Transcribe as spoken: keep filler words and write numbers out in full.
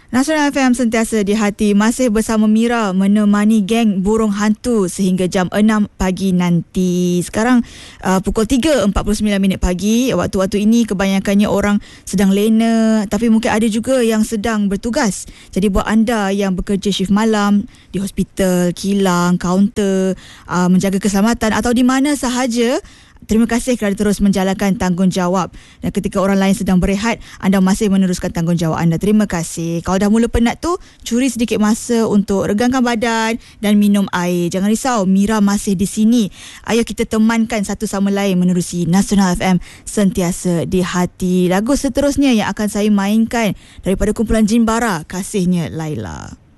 Nasional F M sentiasa di hati, masih bersama Mira menemani geng burung hantu sehingga jam enam pagi nanti. Sekarang uh, pukul tiga empat puluh sembilan minit pagi. Waktu-waktu ini kebanyakannya orang sedang lena, tapi mungkin ada juga yang sedang bertugas. Jadi buat anda yang bekerja shift malam di hospital, kilang, kaunter, uh, menjaga keselamatan atau di mana sahaja, terima kasih kerana terus menjalankan tanggungjawab. Dan ketika orang lain sedang berehat, anda masih meneruskan tanggungjawab anda. Terima kasih. Kalau dah mula penat tu, curi sedikit masa untuk regangkan badan dan minum air. Jangan risau, Mira masih di sini. Ayo kita temankan satu sama lain menerusi Nasional F M sentiasa di hati. Lagu seterusnya yang akan saya mainkan daripada kumpulan Jin Bara, Kasihnya Laila.